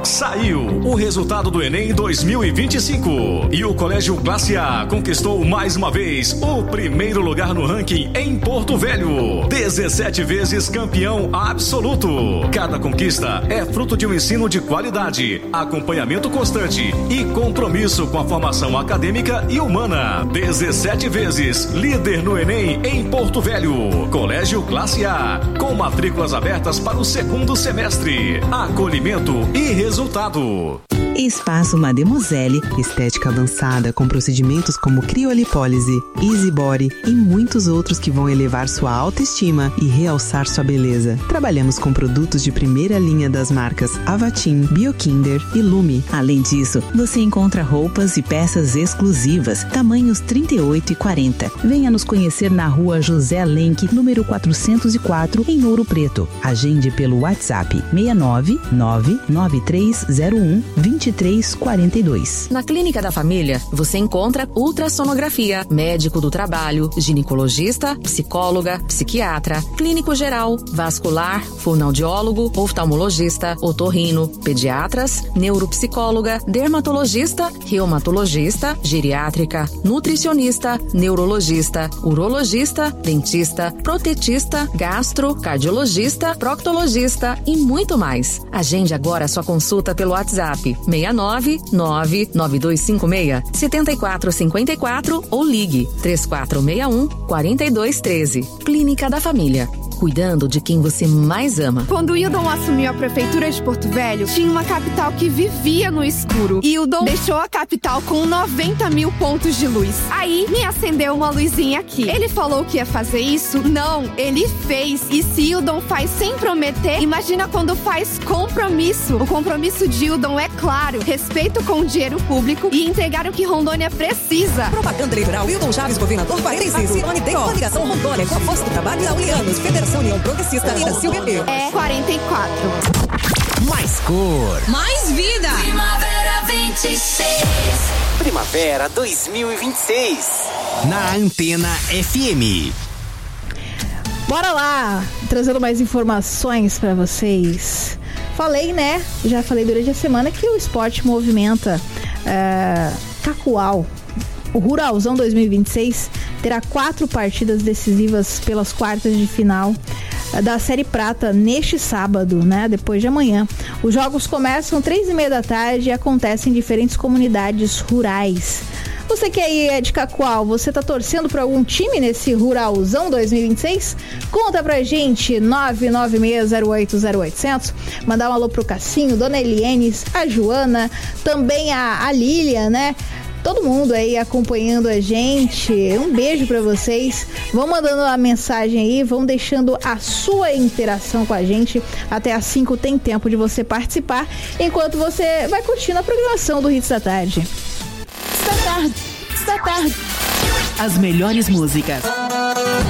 Saiu o resultado do Enem 2025 e o Colégio Classe A conquistou mais uma vez o primeiro lugar no ranking em Porto Velho. 17 vezes campeão absoluto. Cada conquista é fruto de um ensino de qualidade, acompanhamento constante e compromisso com a formação acadêmica e humana. 17 vezes líder no Enem em Porto Velho. Colégio Classe A, com matrículas abertas para o segundo semestre. Acolhimento e resultado. Espaço Mademoiselle, estética avançada com procedimentos como criolipólise, easy body e muitos outros que vão elevar sua autoestima e realçar sua beleza. Trabalhamos com produtos de primeira linha das marcas Avatim, Biokinder e Lume. Além disso, você encontra roupas e peças exclusivas, tamanhos 38 e 40. Venha nos conhecer na rua José Lenk, número 404, em Ouro Preto. Agende pelo WhatsApp 69 99301 2342. Na Clínica da Família, você encontra ultrassonografia, médico do trabalho, ginecologista, psicóloga, psiquiatra, clínico geral, vascular, fonoaudiólogo, oftalmologista, otorrino, pediatras, neuropsicóloga, dermatologista, reumatologista, geriátrica, nutricionista, neurologista, urologista, dentista, protetista, gastro, cardiologista, proctologista e muito mais. Agende agora a sua consulta pelo WhatsApp 6999256-7454 ou ligue 3461-4213. Clínica da Família. Cuidando de quem você mais ama. Quando o Hildon assumiu a prefeitura de Porto Velho, tinha uma capital que vivia no escuro. E Hildon deixou a capital com 90 mil pontos de luz. Aí, me acendeu uma luzinha aqui. Ele falou que ia fazer isso? Não, ele fez. E se Hildon faz sem prometer, imagina quando faz compromisso. O compromisso de Hildon é claro: respeito com o dinheiro público e entregar o que Rondônia precisa. Propaganda eleitoral Hildon Chaves, governador 45. Ciclone DO, coligação Rondônia, com a Força do Trabalho e a Unianos, Federação União Progressista e da Silvia P. É 44. Mais cor. Mais vida. Primavera 26. Primavera 2026. Na Antena FM. Bora lá, trazendo mais informações para vocês. Falei, né? Já falei durante a semana que o esporte movimenta Cacoal. O Ruralzão 2026 terá 4 partidas decisivas pelas quartas de final da Série Prata neste sábado, né? Depois de amanhã. Os jogos começam 3h30 da tarde e acontecem em diferentes comunidades rurais. Você que aí é de Cacoal, você tá torcendo para algum time nesse Ruralzão 2026? Conta pra gente, 996080800. Mandar um alô pro Cassinho, Dona Elienes, a Joana, também a Lília, né? Todo mundo aí acompanhando a gente. Um beijo pra vocês. Vão mandando a mensagem aí, vão deixando a sua interação com a gente. Até às 5 tem tempo de você participar, enquanto você vai curtindo a programação do Hits da Tarde. As melhores músicas.